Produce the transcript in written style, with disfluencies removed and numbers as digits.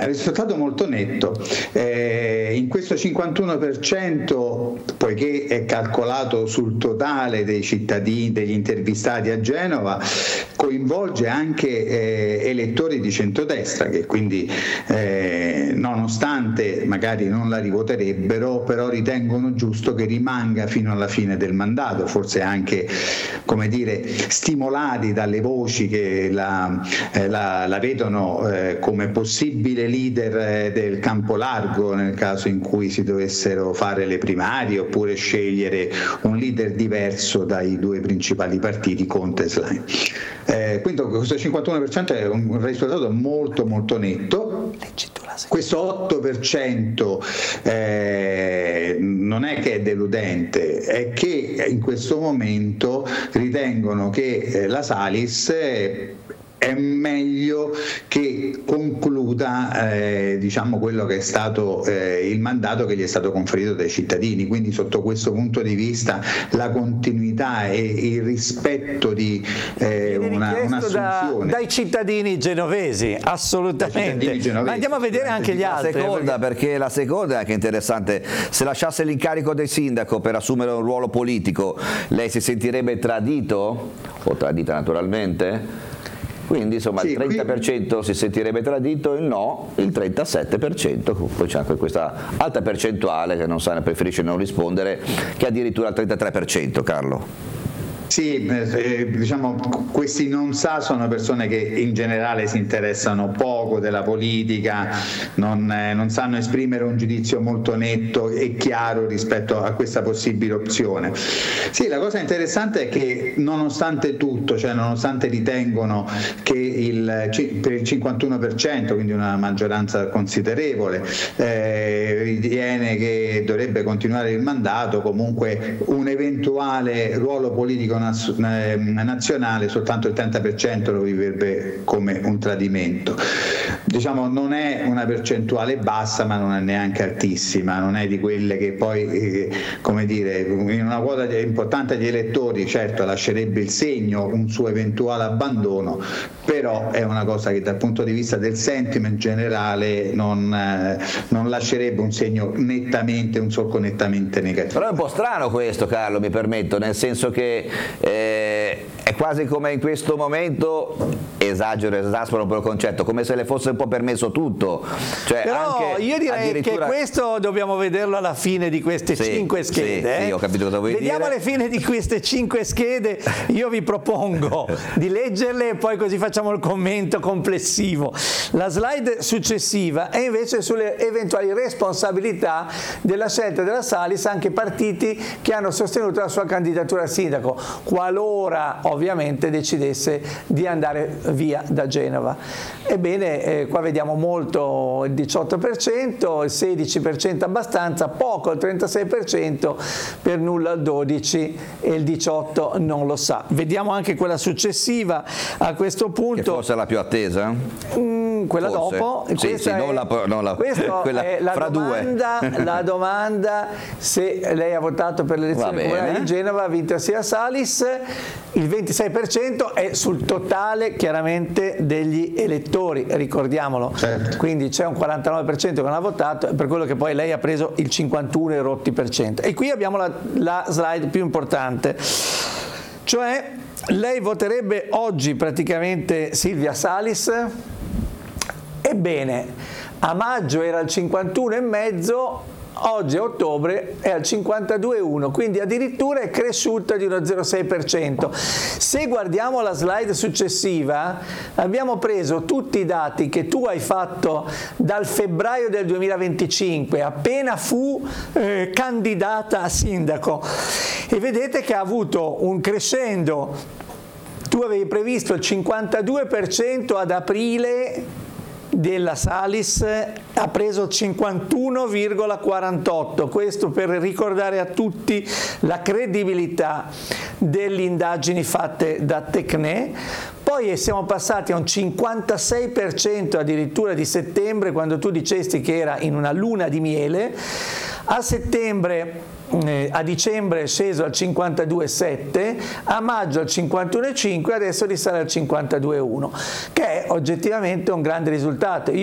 risultato molto netto. In questo 51%, poiché è calcolato sul totale dei cittadini, degli intervistati a Genova, coinvolge anche elettori di centrodestra che quindi nonostante magari non la rivoterebbero, però ritengono giusto che rimanga fino alla fine del mandato, forse anche, come dire, stimolati dalle voci che la vedono come possibile leader del campo largo nel caso in cui si dovessero fare le primarie oppure scegliere un leader diverso dai due principali partiti, Conte e Schlein. Quindi questo 51% è un risultato molto molto netto. Questo 8% non è che è deludente, è che in questo momento ritengono che la Salis è meglio che concluda diciamo quello che è stato il mandato che gli è stato conferito dai cittadini, quindi sotto questo punto di vista la continuità e il rispetto di un'assunzione dai cittadini genovesi, assolutamente. Ma andiamo a vedere anche gli altri. Perché la seconda è anche interessante: se lasciasse l'incarico del sindaco per assumere un ruolo politico, lei si sentirebbe tradito o tradita naturalmente? Quindi insomma sì, il 30% si sentirebbe tradito, il no, il 37%, poi c'è anche questa alta percentuale che preferisce non rispondere, che addirittura il 33%, Carlo. Sì, diciamo questi non sa sono persone che in generale si interessano poco della politica, non sanno esprimere un giudizio molto netto e chiaro rispetto a questa possibile opzione. Sì, la cosa interessante è che nonostante tutto, cioè nonostante ritengono che per il 51%, quindi una maggioranza considerevole, ritiene che dovrebbe continuare il mandato, comunque un eventuale ruolo politico nazionale soltanto il 30% lo viverebbe come un tradimento. Diciamo non è una percentuale bassa, ma non è neanche altissima, non è di quelle che poi come dire, in una quota importante di elettori certo lascerebbe il segno un suo eventuale abbandono, però è una cosa che dal punto di vista del sentiment generale non lascerebbe un segno nettamente, un solco nettamente negativo. Però è un po' strano questo, Carlo, mi permetto, nel senso che è quasi come in questo momento, esaspero un po' il concetto, come se le fosse un po' permesso tutto. Cioè, però anche io direi addirittura... che questo dobbiamo vederlo alla fine di queste 5 schede. Sì, ho capito cosa vuoi dire. Vediamo le fine di queste 5 schede, io vi propongo di leggerle e poi così facciamo il commento complessivo. La slide successiva è invece sulle eventuali responsabilità della scelta della Salis anche partiti che hanno sostenuto la sua candidatura a sindaco, qualora ovviamente decidesse di andare via da Genova. Ebbene, qua vediamo molto il 18%, il 16% abbastanza, poco il 36%, per nulla il 12% e il 18% non lo sa. Vediamo anche quella successiva a questo punto. Che forse è la più attesa? Quella forse. Dopo. Sì, Questa è la domanda se lei ha votato per l'elezione comunale di Genova, ha vinto sia Salis, il 26% è sul totale chiaramente degli elettori, ricordiamolo, certo. Quindi c'è un 49% che non ha votato, per quello che poi lei ha preso il 51 e rotti per cento. E qui abbiamo la slide più importante, cioè lei voterebbe oggi praticamente Silvia Salis? Ebbene, a maggio era al 51,5%, oggi a ottobre è al 52,1%, quindi addirittura è cresciuta di uno 0,6%. Se guardiamo la slide successiva, abbiamo preso tutti i dati che tu hai fatto dal febbraio del 2025, appena fu candidata a sindaco, e vedete che ha avuto un crescendo. Tu avevi previsto il 52% ad aprile della Salis, ha preso il 51,48%, questo per ricordare a tutti la credibilità delle indagini fatte da Tecne. Poi siamo passati a un 56% addirittura di settembre, quando tu dicesti che era in una luna di miele. A settembre, a dicembre è sceso al 52,7%, a maggio al 51,5%, adesso risale al 52,1%, che è oggettivamente un grande risultato.